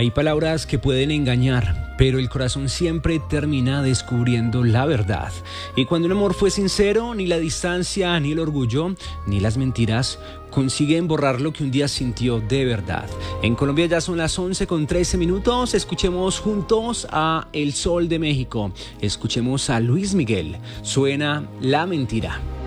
Hay palabras que pueden engañar, pero el corazón siempre termina descubriendo la verdad. Y cuando un amor fue sincero, ni la distancia, ni el orgullo, ni las mentiras consiguen borrar lo que un día sintió de verdad. En Colombia ya son las 11:13. Escuchemos juntos a El Sol de México. Escuchemos a Luis Miguel. Suena La Mentira.